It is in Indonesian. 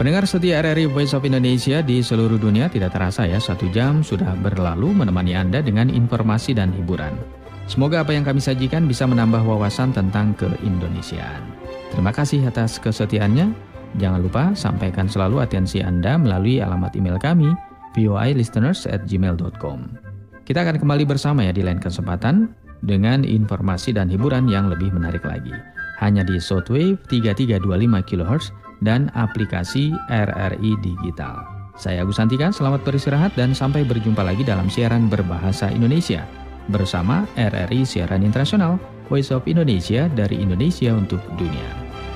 Pendengar setia RRI Voice of Indonesia di seluruh dunia, tidak terasa ya 1 jam sudah berlalu menemani Anda dengan informasi dan hiburan. Semoga apa yang kami sajikan bisa menambah wawasan tentang keindonesiaan. Terima kasih atas kesetiaannya. Jangan lupa sampaikan selalu atensi Anda melalui alamat email kami voilisteners@gmail.com. Kita akan kembali bersama ya di lain kesempatan dengan informasi dan hiburan yang lebih menarik lagi. Hanya di shortwave 3325 kHz dan aplikasi RRI Digital. Saya Agus Santika, selamat beristirahat dan sampai berjumpa lagi dalam siaran berbahasa Indonesia bersama RRI Siaran Internasional, Voice of Indonesia dari Indonesia untuk dunia.